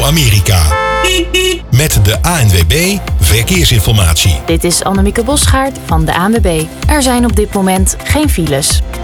Amerika. Met de ANWB Verkeersinformatie. Dit is Annemieke Bosgaard van de ANWB. Er zijn op dit moment geen files.